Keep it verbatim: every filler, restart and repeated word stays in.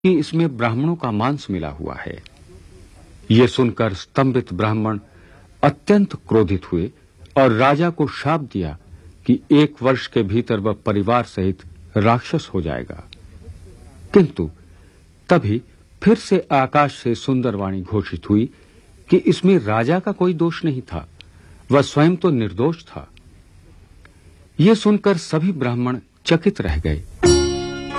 कि इसमें ब्राह्मणों का मांस मिला हुआ है। ये सुनकर स्तंभित ब्राह्मण अत्यंत क्रोधित हुए और राजा को शाप दिया कि एक वर्ष के भीतर वह परिवार सहित राक्षस हो जाएगा। किंतु तभी फिर से आकाश से सुंदर वाणी घोषित हुई कि इसमें राजा का कोई दोष नहीं था, वह स्वयं तो निर्दोष था। यह सुनकर सभी ब्राह्मण चकित रह गए।